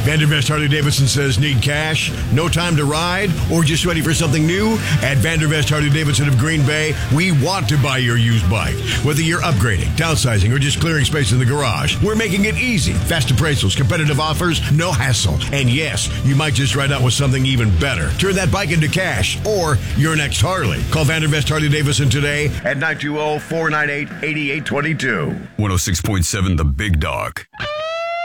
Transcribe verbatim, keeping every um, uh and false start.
Vandervest Harley-Davidson says, need cash, no time to ride, or just ready for something new? At Vandervest Harley-Davidson of Green Bay, we want to buy your used bike. Whether you're upgrading, downsizing, or just clearing space in the garage, we're making it easy. Fast appraisals, competitive offers, no hassle. And yes, you might just ride out with something even better. Turn that bike into cash or your next Harley. Call Vandervest Harley-Davidson today at nine two zero, four nine eight, eight eight two two. one oh six point seven The Big Dog.